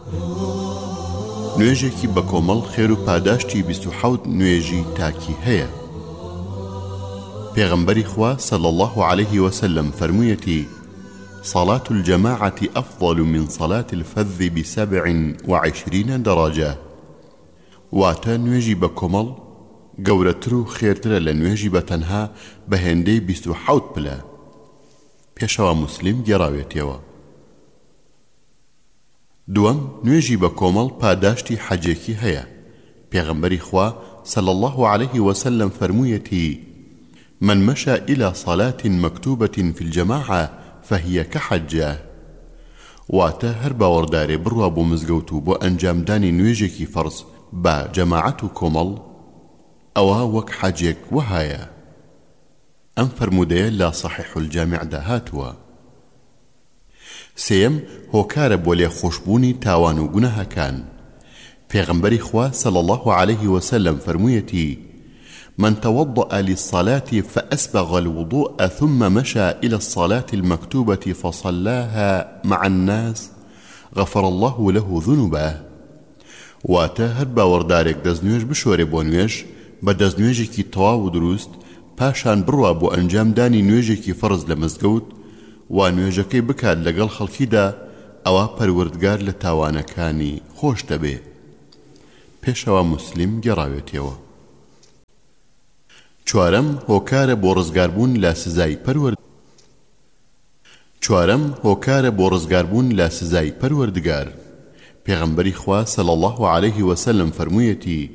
نوێژێکی بە کۆمەڵ خێر و پاداشتی 27 نوێژی تاکی هەیە. پێغەمبەری خوا صلى الله عليه وسلم فرموویەتی: صلاة الجماعة أفضل من صلاة الفذ ب27 درجة. واتە نوێژی بە کۆمەڵ گەورەتر و خێرترە لە نوێژی بە تەنها بە هێندەی 27 پلە. پێشەوە موسلیم گێڕاوێتەوە. دووەم، نوێژی بە کۆمەڵ پاداشتی حەجێکی هەیە. پێغەمبەری خوا صلى الله عليه وسلم فرموویەتی: من مشى إلى صلاة مكتوبة في الجماعة فهي كحجة. واتە هەر باوەڕدارێ بڕوا بۆ مزگەوت و بۆ ئەنجامدانی نوێژێکی فەرز بە جەماعەت و کۆمەڵ، ئەوە وەک حەجێک وهایە. ئەم فەرموودەیە لە صحیح الجامعدا هاتووە. سێیەم، هۆکارە بۆ لێخۆشبوونی تاوان و گوناهەکان. پێغەمبەری خوا صلى الله عليه وسلم فرموویەتی: من توضأ للصلاة فأسبغ الوضوء ثم مشى إلى الصلاة المكتوبة فصلاها مع الناس غفر الله له ذنوبه. واتە هەر باوەڕدارێک دەستنوێژ بشۆرێ بۆ نوێژ بە دەستنوێژێکی تەواو و دروست، پاشان بڕوا بۆ ئەنجامدانی نوێژێکی فەرز لە مزگەوت و نوێژەکەی بکات لەگەڵ خەڵکیدا، ئەوە پەروەردگار لە تاوانەکانی خۆش دەبێ. پێشەوە موسلیم گێڕاوێتەوە. چوارەم، هۆکارە بۆ ڕزگاربوون لە سزای پەروەردگار. پێغەمبەری خوا صلى الله عليه وسلم فرموویەتی: